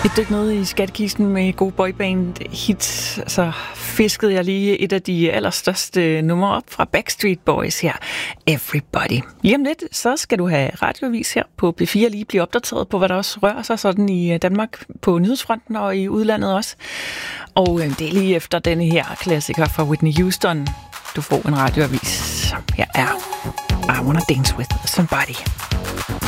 Et dyk ned i skattekisten med gode boyband hits, så fiskede jeg lige et af de allerstørste numre op fra Backstreet Boys her, Everybody. Lige om lidt, så skal du have radioavis her på P4, lige blive opdateret på, hvad der også rører sig sådan i Danmark på nyhedsfronten og i udlandet også. Og det er lige efter denne her klassiker fra Whitney Houston, du får en radioavis. Her er I Wanna Dance With Somebody.